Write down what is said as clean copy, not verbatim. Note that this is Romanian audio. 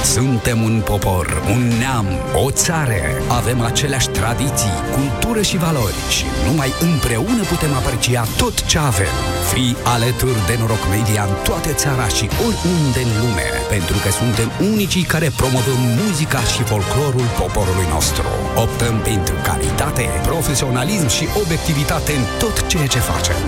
Suntem un popor, un neam, o țară. Avem aceleași tradiții, cultură și valori și numai împreună putem aprecia tot ce avem. Fii alături de Noroc Media în toată țara și oriunde în lume, pentru că suntem unicii care promovăm muzica și folclorul poporului nostru. Optăm pentru calitate, profesionalism și obiectivitate în tot ceea ce facem.